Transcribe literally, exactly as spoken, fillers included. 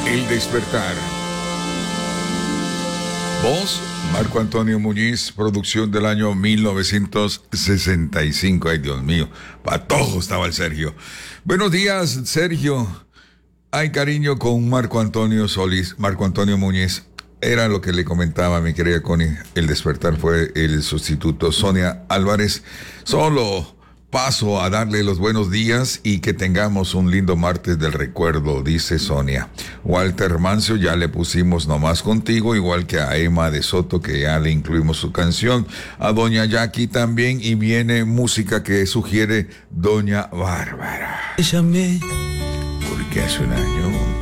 El despertar. Voz, Marco Antonio Muñiz, producción del año mil novecientos sesenta y cinco. Ay, Dios mío, para todo estaba el Sergio. Buenos días, Sergio. Ay, cariño con Marco Antonio Solís, Marco Antonio Muñiz. Era lo que le comentaba mi querida Connie. El despertar fue el sustituto. Sonia Álvarez. Solo paso a darle los buenos días y que tengamos un lindo martes del recuerdo, dice Sonia. Walter Mancio, ya le pusimos Nomás Contigo, igual que a Emma de Soto, que ya le incluimos su canción. A doña Jackie también, y viene música que sugiere doña Bárbara. Llamé porque hace un año